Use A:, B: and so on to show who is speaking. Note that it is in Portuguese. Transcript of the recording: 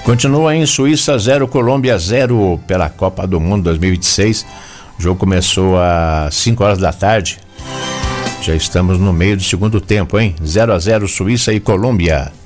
A: Continua em Suíça 0, Colômbia 0 pela Copa do Mundo 2026. O jogo começou às 5 horas da tarde. Já estamos no meio do segundo tempo, hein? 0-0 Suíça e Colômbia.